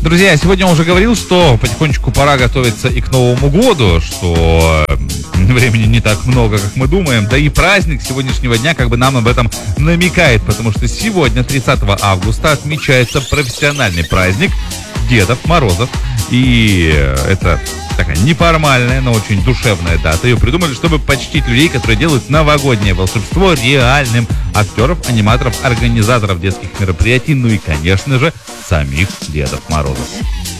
Друзья, сегодня я уже говорил, что потихонечку пора готовиться и к Новому году, что времени не так много, как мы думаем. Да и праздник сегодняшнего дня как бы нам об этом намекает, потому что сегодня, 30 августа, отмечается профессиональный праздник Дедов Морозов. И это такая неформальная, но очень душевная дата. Ее придумали, чтобы почтить людей, которые делают новогоднее волшебство реальным: актеров, аниматоров, организаторов детских мероприятий, ну и, конечно же, самих Дедов Морозов.